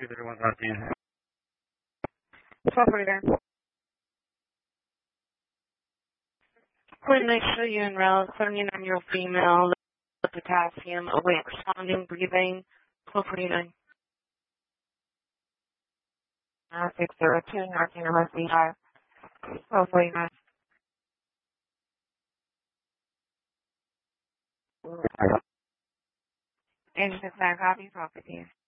231 Operator. Clinic show you in route, 79-year-old female, potassium, awake, responding, breathing, 1249. 602, North University Drive, 1249. Agent 69 copy, property.